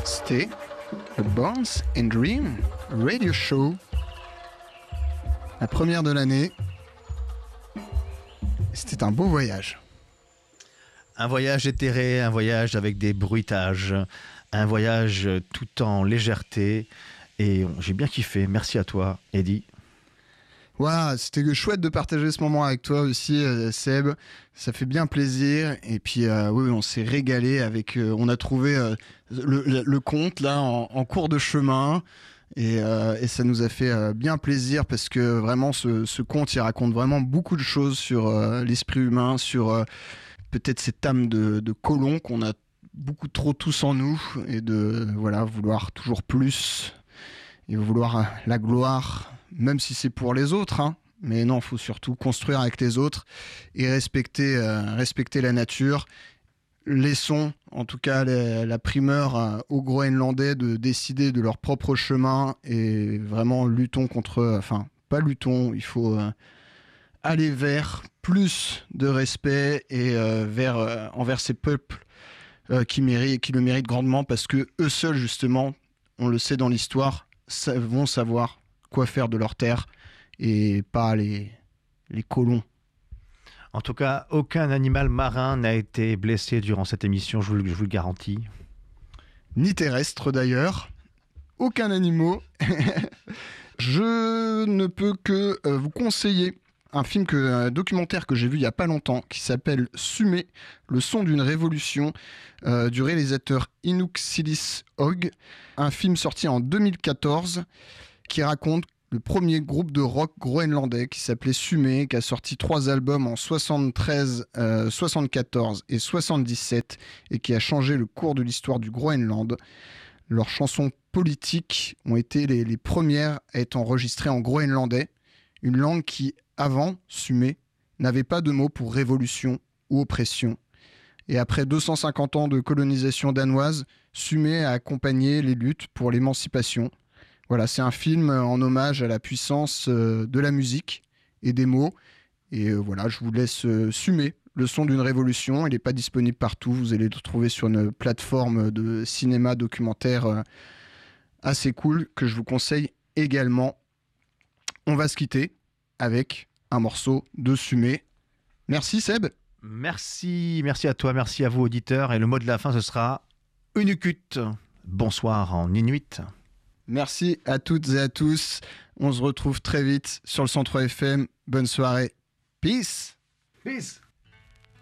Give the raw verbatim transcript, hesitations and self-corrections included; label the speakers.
Speaker 1: C'était le Bones and Dream Radio Show. La première de l'année. C'était un beau voyage.
Speaker 2: Un voyage éthéré, un voyage avec des bruitages, un voyage tout en légèreté. Et j'ai bien kiffé. Merci à toi, Eddy.
Speaker 1: Waouh, c'était chouette de partager ce moment avec toi aussi, euh, Seb. Ça fait bien plaisir. Et puis, euh, oui, on s'est régalé avec. Euh, on a trouvé euh, le, le, le conte là en, en cours de chemin. Et, euh, et ça nous a fait euh, bien plaisir parce que vraiment, ce, ce conte, il raconte vraiment beaucoup de choses sur euh, l'esprit humain, sur euh, peut-être cette âme de, de colon qu'on a beaucoup trop tous en nous et de voilà vouloir toujours plus et vouloir la gloire. Même si c'est pour les autres, hein. Mais non, il faut surtout construire avec les autres et respecter, euh, respecter la nature. Laissons, en tout cas, la, la primeur euh, aux Groenlandais de décider de leur propre chemin et vraiment luttons contre... Enfin, pas luttons, il faut euh, aller vers plus de respect et euh, vers, euh, envers ces peuples euh, qui, méritent, qui le méritent grandement parce que eux seuls, justement, on le sait dans l'histoire, sa- vont savoir quoi faire de leur terre et pas les, les colons.
Speaker 2: En tout cas, aucun animal marin n'a été blessé durant cette émission, je vous, je vous le garantis.
Speaker 1: Ni terrestre d'ailleurs. Aucun animal. Je ne peux que euh, vous conseiller un film, que, un documentaire que j'ai vu il n'y a pas longtemps qui s'appelle Sumé, le son d'une révolution euh, du réalisateur Inuksilis Hogg. Un film sorti en deux mille quatorze qui raconte le premier groupe de rock groenlandais qui s'appelait Sumé, qui a sorti trois albums en soixante-treize, euh, soixante-quatorze et soixante-dix-sept et qui a changé le cours de l'histoire du Groenland. Leurs chansons politiques ont été les, les premières à être enregistrées en groenlandais, une langue qui, avant Sumé, n'avait pas de mot pour révolution ou oppression. Et après deux cent cinquante ans de colonisation danoise, Sumé a accompagné les luttes pour l'émancipation. Voilà, c'est un film en hommage à la puissance euh, de la musique et des mots. Et euh, voilà, je vous laisse euh, Sumé, le son d'une révolution. Il n'est pas disponible partout. Vous allez le trouver sur une plateforme de cinéma documentaire euh, assez cool que je vous conseille également. On va se quitter avec un morceau de Sumé. Merci Seb.
Speaker 2: Merci, merci à toi, merci à vous auditeurs. Et le mot de la fin, ce sera Unukut. Bonsoir en inuit.
Speaker 1: Merci à toutes et à tous. On se retrouve très vite sur le cent trois F M. Bonne soirée. Peace.
Speaker 2: Peace.